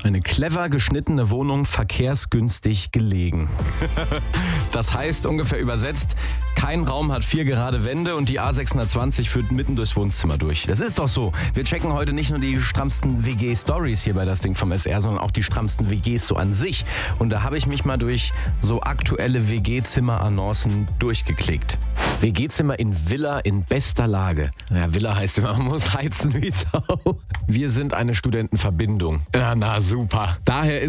Eine clever geschnittene Wohnung, verkehrsgünstig gelegen. Das heißt ungefähr übersetzt, kein Raum hat 4 gerade Wände und die A620 führt mitten durchs Wohnzimmer durch. Das ist doch so. Wir checken heute nicht nur die strammsten WG-Stories hier bei das Ding vom SR, sondern auch die strammsten WGs so an sich. Und da habe ich mich mal durch so aktuelle WG-Zimmer-Annoncen durchgeklickt. WG-Zimmer in Villa in bester Lage. Ja, Villa heißt immer, man muss heizen wie Sau. Wir sind eine Studentenverbindung. Ja, na super. Daher ist